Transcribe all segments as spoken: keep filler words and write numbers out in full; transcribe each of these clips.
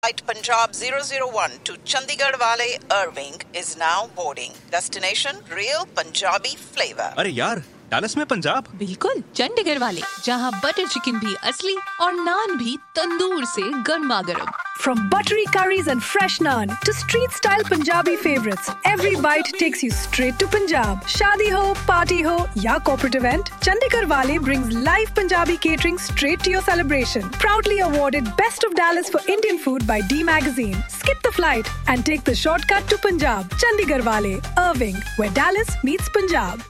Flight Punjab zero zero one to Chandigarh Wale Irving is now boarding. Destination real Punjabi flavor. अरे यार, Dallas में पंजाब? बिल्कुल, चंडीगढ़ वाले, जहाँ बटर चिकन भी असली और नान भी तंदूर से गर्मा गर्म. From buttery curries and fresh naan to street-style Punjabi favorites, every bite takes you straight to Punjab. Shadi ho, party ho, ya corporate event, Chandigarh Wale brings live Punjabi catering straight to your celebration. Proudly awarded Best of Dallas for Indian Food by D Magazine. Skip the flight and take the shortcut to Punjab. Chandigarh Wale, Irving, where Dallas meets Punjab.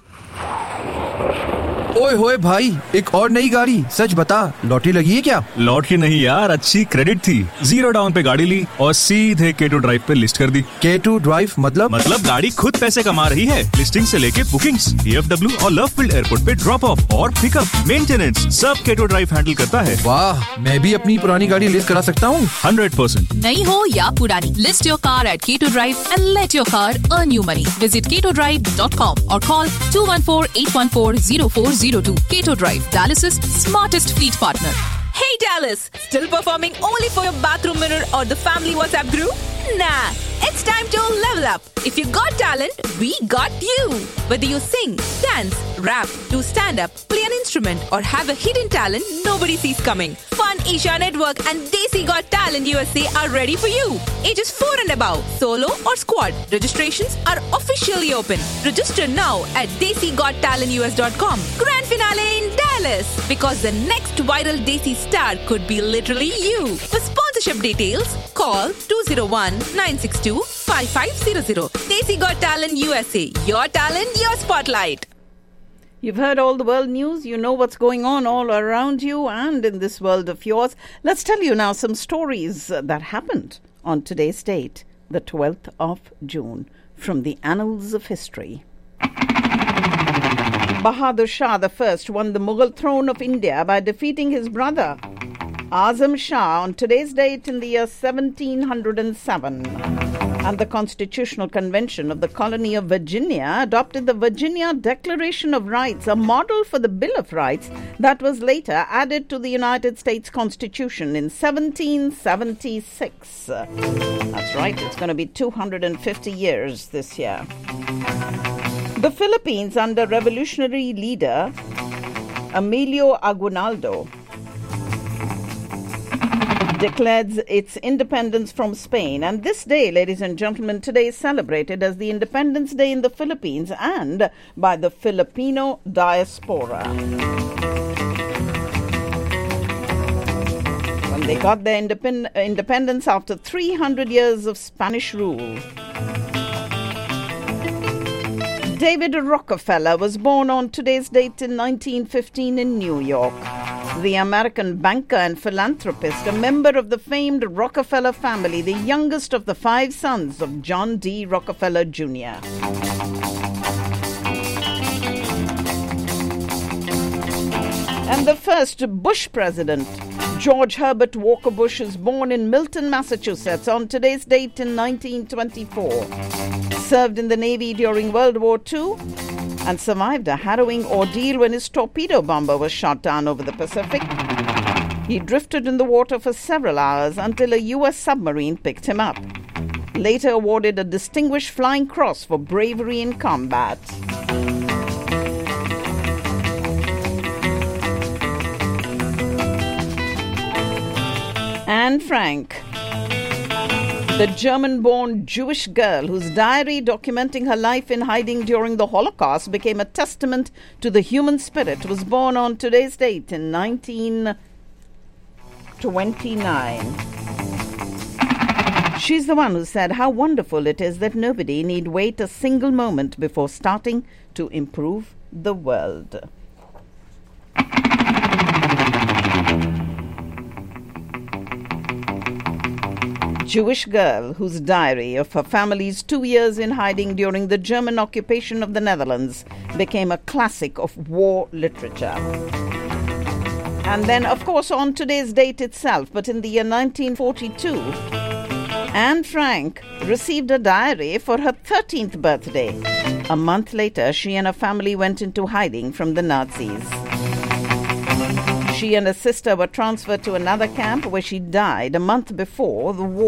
ओए होए भाई, एक और नई गाड़ी. सच बता, lottery लगी है क्या? लॉटरी नहीं यार, अच्छी क्रेडिट थी. जीरो डाउन पे गाड़ी ली और सीधे के टू ड्राइव पे लिस्ट कर दी. के टू ड्राइव मतलब? मतलब गाड़ी खुद पैसे कमा रही है. लिस्टिंग से लेके बुकिंग्स, डी एफ डब्ल्यू और लवफील्ड एयरपोर्ट पे ड्रॉप ऑफ और पिकअप, मेंटेनेंस, सब के टू ड्राइव हैंडल करता है. वाह, मैं भी अपनी पुरानी गाड़ी लिस्ट करा सकता हूँ. Hundred percent. नई हो या पुरानी, लिस्ट योर कार एट के to drive and let your car earn you money. Visit के टू ड्राइव डॉट कॉम और call to one four eight one four zero four zero to. K two Drive, Dallas's smartest fleet partner. Hey Dallas, still performing only for your bathroom mirror or the family WhatsApp group? Nah, it's time to level up. If you got talent, we got you. Whether you sing, dance, rap, do stand-up, play an instrument or have a hidden talent nobody sees coming, Fun Asia Network and Desi Got Talent U S A are ready for you. Ages four and above, solo or squad. Registrations are officially open. Register now at desi got talent u s dot com. Grand finale in Dallas because the next viral Desi star could be literally you. For sponsorship details, call two zero one nine six two five five zero zero. Desi Got Talent U S A. Your talent, your spotlight. You've heard all the world news. You know what's going on all around you and in this world of yours. Let's tell you now some stories that happened on today's date, the twelfth of June, from the annals of history. Bahadur Shah the First won the Mughal throne of India by defeating his brother Azam Shah on today's date in the year seventeen oh seven. And the Constitutional Convention of the Colony of Virginia adopted the Virginia Declaration of Rights, a model for the Bill of Rights that was later added to the United States Constitution in seventeen seventy-six. That's right, it's going to be two hundred fifty years this year. The Philippines, under revolutionary leader Emilio Aguinaldo, declared its independence from Spain. And this day, ladies and gentlemen, today is celebrated as the Independence Day in the Philippines and by the Filipino diaspora. When they got their independ- independence after three hundred years of Spanish rule. David Rockefeller was born on today's date in nineteen fifteen in New York. The American banker and philanthropist, a member of the famed Rockefeller family, the youngest of the five sons of John D. Rockefeller Junior And the first Bush president, George Herbert Walker Bush, is born in Milton, Massachusetts on today's date in nineteen twenty-four. Served in the Navy during World War Two and survived a harrowing ordeal when his torpedo bomber was shot down over the Pacific. He drifted in the water for several hours until a U S submarine picked him up. Later awarded a Distinguished Flying Cross for bravery in combat. Anne Frank, the German-born Jewish girl whose diary documenting her life in hiding during the Holocaust became a testament to the human spirit, was born on today's date in nineteen twenty-nine. She's the one who said how wonderful it is that nobody need wait a single moment before starting to improve the world. Jewish girl whose diary of her family's two years in hiding during the German occupation of the Netherlands became a classic of war literature. And then, of course, on today's date itself, but in the year nineteen forty-two, Anne Frank received a diary for her thirteenth birthday. A month later, she and her family went into hiding from the Nazis. She and her sister were transferred to another camp where she died a month before the war.